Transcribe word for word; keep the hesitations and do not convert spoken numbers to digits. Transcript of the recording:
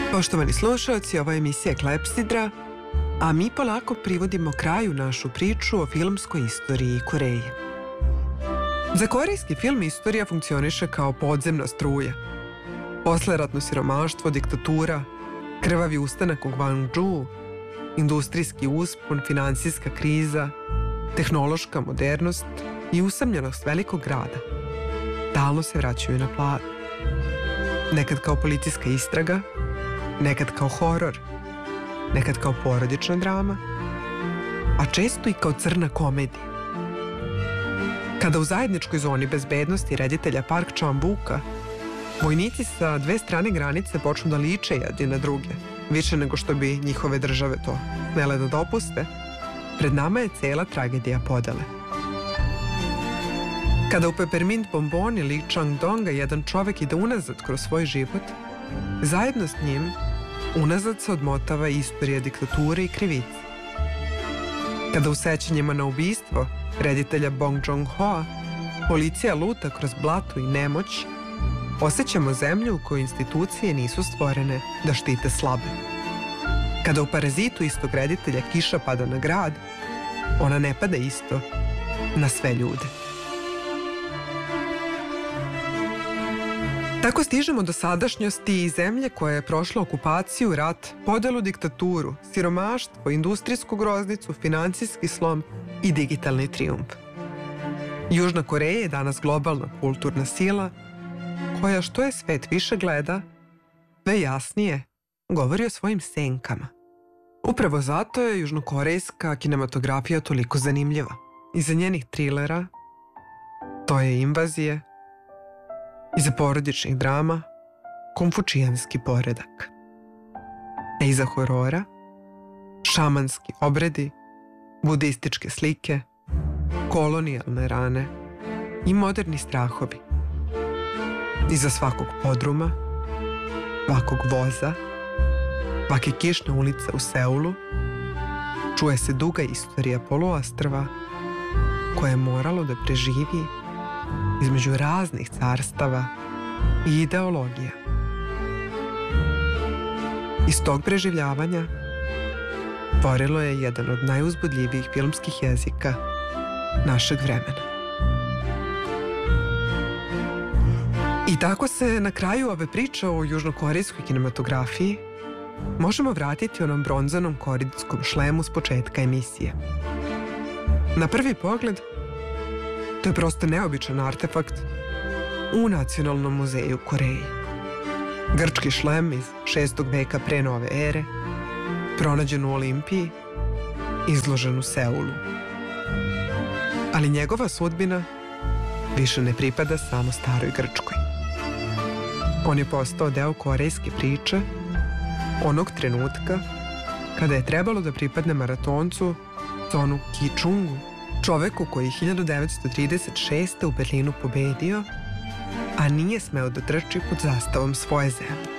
Poštovani slušalci, ovo je emisija Klepsidra, a mi polako privodimo kraju našu priču o filmskoj istoriji Koreje. Za korejski film istorija funkcioniše kao podzemna struja. Posleratno siromaštvo, diktatura, krvavi ustanak u Gwangju, industrijski uspon, finansijska kriza, tehnološka modernost i usamljenost velikog grada. Stalno se vraćaju na plat. Nekad kao policijska istraga, nekad kao horor, nekad kao porodična drama, a često i kao crna komedija. Kada u zajedničkoj zoni bezbednosti reditelja Park Chan-wooka vojnici sa dve strane granice počnu da liče jedni na druge, više nego što bi njihove države to smele da dopuste, pred nama je cela tragedija podele. Kada u Peppermint bomboni Lee Chang-donga jedan čovek ide unazad kroz svoj život, zajedno s njim unazad se odmotava istorija diktature i krivice. Kada u sećanjima na ubistvo reditelja Bong Joon-hoa policija luta kroz blatu i nemoć, osjećamo zemlju u kojoj institucije nisu stvorene da štite slabe. Kada u Parazitu istog reditelja kiša pada na grad, ona ne pada isto na sve ljude. Tako stižemo do sadašnjosti i zemlje koja je prošla okupaciju, rat, podelu, diktaturu, siromaštvo, industrijsku groznicu, financijski slom i digitalni trijumf. Južna Koreja je danas globalna kulturna sila koja što je svet više gleda, sve jasnije govori o svojim senkama. Upravo zato je južnokorejska kinematografija toliko zanimljiva. Iza njenih trilera, to je invazije, iza porodičnih drama, konfučijanski poredak. A iza horora, šamanski obredi, budističke slike, kolonijalne rane i moderni strahovi. Iza svakog podruma, svakog voza, svake kišne ulice u Seulu, čuje se duga istorija poluostrva koje je moralo da preživi između raznih carstava i ideologija. Iz tog preživljavanja stvorilo je jedan od najuzbudljivijih filmskih jezika našeg vremena. I tako se na kraju ove priče o južnokorejskoj kinematografiji možemo vratiti onom bronzanom koridskom šlemu s početka emisije. Na prvi pogled, to je prosto neobičan artefakt u Nacionalnom muzeju Koreje. Grčki šlem iz šestog veka pre nove ere, pronađen u Olimpiji, izložen u Seulu. Ali njegova sudbina više ne pripada samo staroj Grčkoj. On je postao deo korejske priče onog trenutka kada je trebalo da pripadne maratoncu Sonu Ki-chungu, čoveku koji je hiljadu devetsto trideset šeste. u Berlinu pobedio, a nije smeo da trči pod zastavom svoje zemlje.